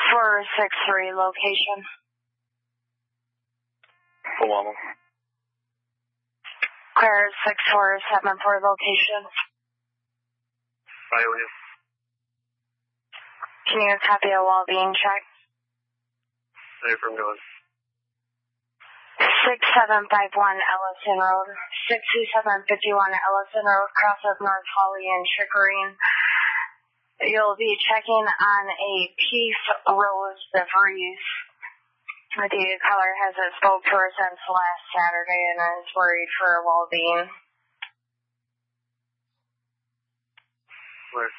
463 location. Oahu. Clear 6474 location. Iowa. Can you copy a well-being check? Affirm, go ahead. 6751 Ellison Road, 6751 Ellison Road, cross of North Holly and Chickering. You'll be checking on a Peace Rose DeVries. The caller has a spokesperson since last Saturday and is worried for her well-being. Where?